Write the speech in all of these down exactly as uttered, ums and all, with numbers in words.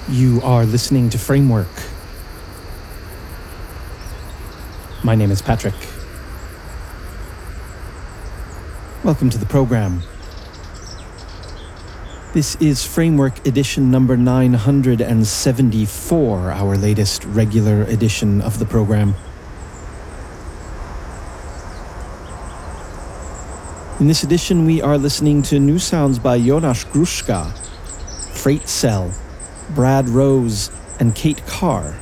You are listening to Framework. My name is Patrick. Welcome to the program. This is Framework edition number nine hundred seventy-four, our latest regular edition of the program. In this edition, we are listening to new sounds by Jonas Gruszka, Freight Cell, Brad Rose, and Kate Carr,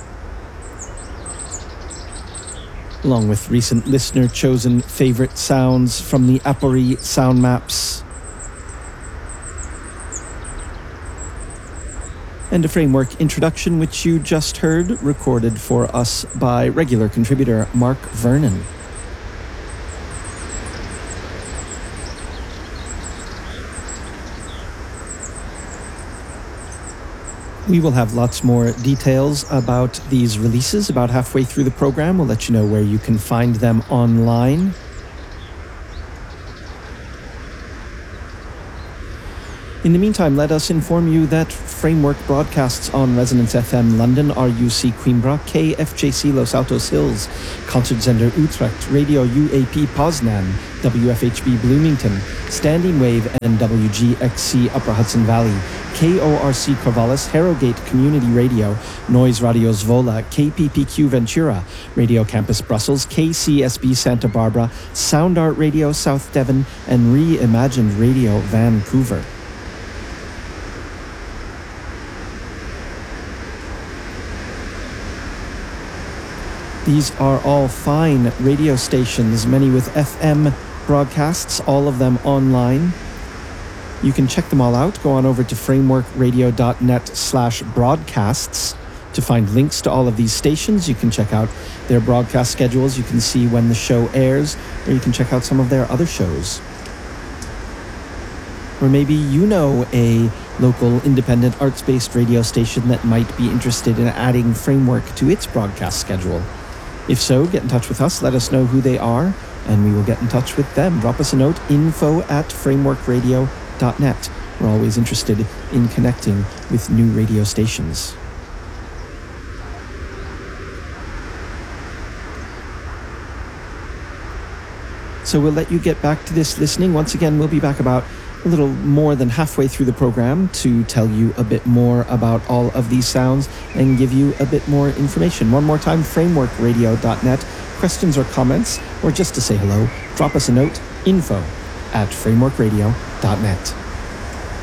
along with recent listener-chosen favorite sounds from the Apori sound maps, and a Framework introduction which you just heard, recorded for us by regular contributor Mark Vernon. We will have lots more details about these releases about halfway through the program. We'll let you know where you can find them online. In the meantime, let us inform you that Framework broadcasts on Resonance F M London, R U C Coimbra, K F J C Los Altos Hills, Concertzender Utrecht, Radio U A P Poznan, W F H B Bloomington, Standing Wave and W G X C Upper Hudson Valley, K O R C Corvallis, Harrogate Community Radio, Noise Radio Zwolle, K P P Q Ventura, Radio Campus Brussels, K C S B Santa Barbara, Sound Art Radio South Devon, and Reimagined Radio Vancouver. These are all fine radio stations, many with F M broadcasts, all of them online. You can check them all out. Go on over to frameworkradio.net slash broadcasts to find links to all of these stations. You can check out their broadcast schedules. You can see when the show airs, or you can check out some of their other shows. Or maybe you know a local independent arts-based radio station that might be interested in adding Framework to its broadcast schedule. If so, get in touch with us, let us know who they are, and we will get in touch with them. Drop us a note, info at frameworkradio dot net. We're always interested in connecting with new radio stations. So we'll let you get back to this listening. Once again, we'll be back about a little more than halfway through the program to tell you a bit more about all of these sounds and give you a bit more information. One more time, frameworkradio dot net. Questions or comments, or just to say hello, drop us a note, info at frameworkradio dot net.